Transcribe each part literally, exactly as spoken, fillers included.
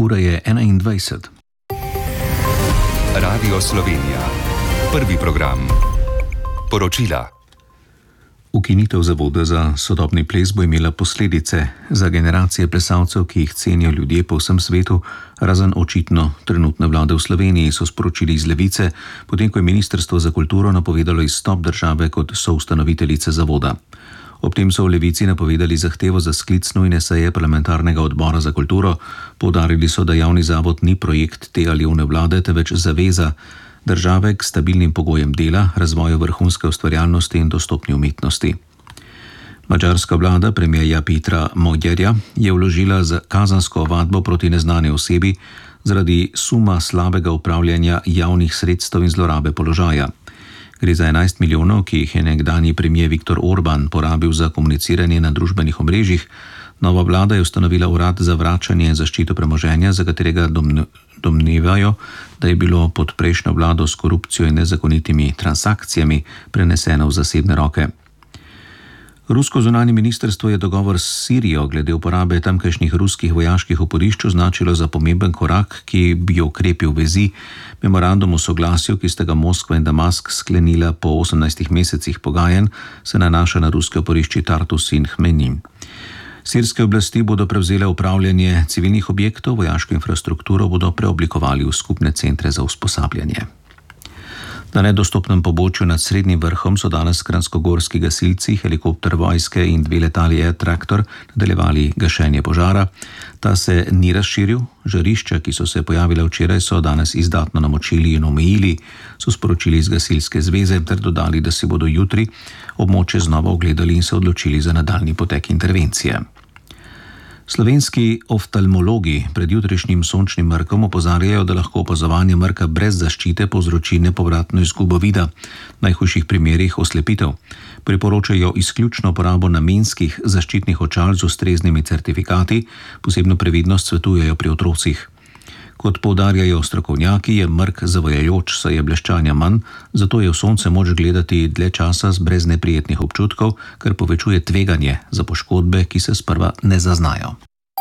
Ura je enaindvajset. Radio Slovenija. Prvi program. Poročila. Ukinitev Zavoda za sodobni ples bo imela posledice za generacije plesalcev, ki jih cenijo ljudje po vsem svetu, razen očitno trenutne vlade v Sloveniji, so sporočili iz Levice, potem ko je Ministrstvo za kulturo napovedalo izstop države kot soustanoviteljice zavoda. Ob tem so v Levici napovedali zahtevo za sklic nujne seje parlamentarnega odbora za kulturo. Poudarili so, da javni zavod ni projekt te ali one vlade, temveč zaveza države k stabilnim pogojem dela, razvoju vrhunske ustvarjalnosti in dostopni umetnosti. Madžarska vlada premierja Petra Magyarja je vložila kazensko ovadbo proti neznani osebi zaradi suma slabega upravljanja javnih sredstev in zlorabe položaja. Gre za enajst milijonov, ki jih je nekdanji premier Viktor Orban porabil za komuniciranje na družbenih omrežjih. Nova vlada je ustanovila urad za vračanje in zaščito premoženja, za katerega domnevajo, da je bilo pod prejšnjo vlado s korupcijo in nezakonitimi transakcijami preneseno v zasebne roke. Rusko zunanje ministrstvo je dogovor s Sirijo glede uporabe tamkajšnjih ruskih vojaških oporišč označilo za pomemben korak, ki bi okrepil vezi. Memorandum o soglasju, ki sta ga Moskva in Damask sklenila po osemnajstih mesecih pogajanj, se nanaša na ruske oporišči Tartus in Hmenin. Sirske oblasti bodo prevzele upravljanje civilnih objektov, vojaško infrastrukturo bodo preoblikovali v skupne centre za usposabljanje. Na nedostopnem pobočju nad Srednjim vrhom so danes kranjskogorski gasilci, helikopter vojske in dve letali Air Tractor nadaljevali gašenje požara. Ta se ni razširil, žarišča, ki so se pojavila včeraj, so danes izdatno namočili in omejili, so sporočili iz Gasilske zveze ter dodali, da si bodo jutri območje znova ogledali in se odločili za nadaljnji potek intervencije. Slovenski oftalmologi pred jutrišnjim sončnim mrkom opozarjajo, da lahko opazovanje mrka brez zaščite povzroči nepovratno izgubo vida, v najhujših primerih oslepitev. Priporočajo izključno uporabo namenskih zaščitnih očal z ustreznimi certifikati, posebno previdnost svetujejo pri otrocih. Kot poudarjajo strokovnjaki, je mrk zavojajoč, saj je bleščanja manj, zato je v sonce moč gledati dlje časa brez neprijetnih občutkov, kar povečuje tveganje za poškodbe, ki se sprva ne zaznajo.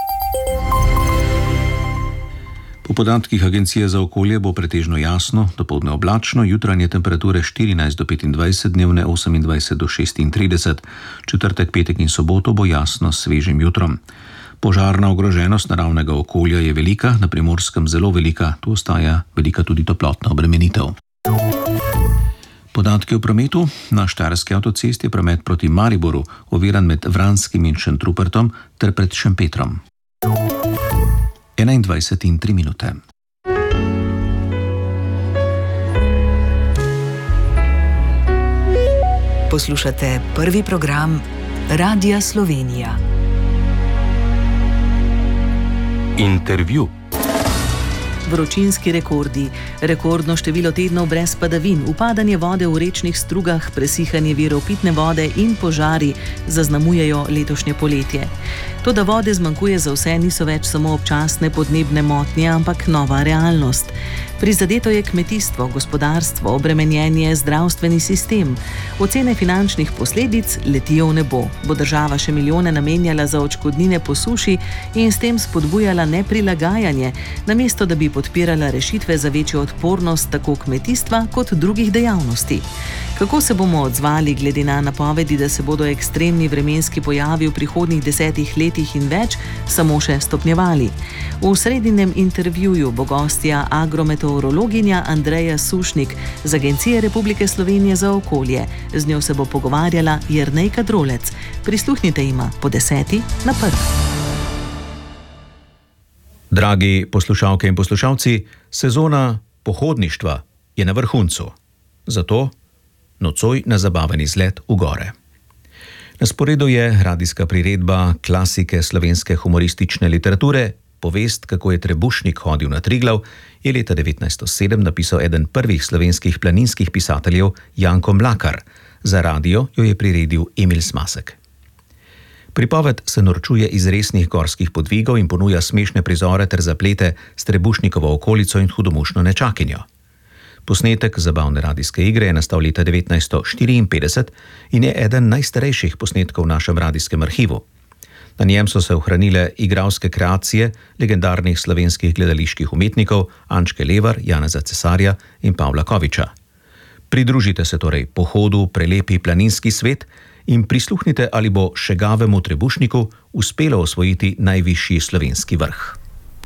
Po podatkih Agencije za okolje bo pretežno jasno, dopoldne oblačno, jutranje temperature štirinajst do petindvajset, dnevne osemindvajset do šestintrideset. Četrtek, petek in soboto bo jasno s svežim jutrom. Požarna ogroženost naravnega okolja je velika, na Primorskem zelo velika, tu ostaja velika tudi toplotna obremenitev. Podatki o prometu. Na Štajerski avtocesti je promet proti Mariboru oviran med Vranskim in Šentrupertom ter pred Šempetrom. enaindvajset in tri minute. Poslušate prvi program Radia Slovenija. Intervju. Vročinski rekordi, rekordno število tednov brez padavin, upadanje vode v rečnih strugah, presihanje virov pitne vode in požari zaznamujejo letošnje poletje. Toda vode zmanjkuje za vse, niso več samo občasne podnebne motnje, ampak nova realnost. Prizadeto je kmetijstvo, gospodarstvo, obremenjenje, zdravstveni sistem. Ocene finančnih posledic letijo v nebo. Bo država še milijone namenjala za odškodnine po suši in s tem spodbujala neprilagajanje, namesto da bi podpirala rešitve za večjo odpornost tako kmetijstva kot drugih dejavnosti. Kako se bomo odzvali glede na napovedi, da se bodo ekstremni vremenski pojavi v prihodnjih desetih letih in več samo še stopnjevali? V sredinem intervjuju bo gostja agrometeorologinja Andreja Sušnik z Agencije Republike Slovenije za okolje. Z njo se bo pogovarjala Jernejka Drolec. Prisluhnite jima po deseti na prvi. Dragi poslušalke in poslušalci, sezona pohodništva je na vrhuncu. Zato nocoj na zabaven izlet v gore. Na sporedu je radijska priredba klasike slovenske humoristične literature. Povest, kako je Trebušnik hodil na Triglav, je leta devetnajststo sedem napisal eden prvih slovenskih planinskih pisateljev Janko Mlakar. Za radio jo je priredil Emil Smasek. Pripoved se norčuje iz resnih gorskih podvigov in ponuja smešne prizore ter zaplete s Trebušnikovo okolico in hudomušno nečakinjo. Posnetek zabavne radijske igre je nastal leta devetnajststo štiriinpetdeset in je eden najstarejših posnetkov v našem radijskem arhivu. Na njem so se ohranile igralske kreacije legendarnih slovenskih gledaliških umetnikov Ančke Levar, Janeza Cesarja in Pavla Koviča. Pridružite se torej pohodu v prelepi planinski svet in prisluhnite, ali bo šegavemu trebušniku uspelo osvojiti najvišji slovenski vrh.